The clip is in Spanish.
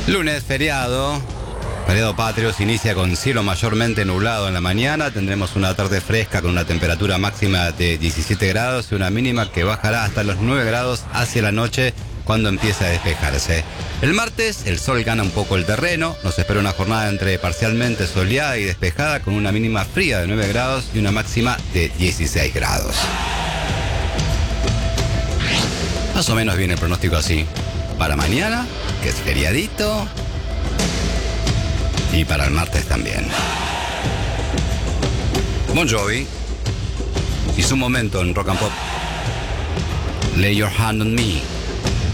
Lunes, feriado. Feriado patrio se inicia con cielo mayormente nublado en la mañana. Tendremos una tarde fresca con una temperatura máxima de 17 grados y una mínima que bajará hasta los 9 grados hacia la noche cuando empiece a despejarse. El martes el sol gana un poco el terreno. Nos espera una jornada entre parcialmente soleada y despejada con una mínima fría de 9 grados y una máxima de 16 grados. Más o menos viene el pronóstico así. Para mañana, que es feriadito, y para el martes también. Bon Jovi y su momento en Rock and Pop. Lay Your Hand on Me.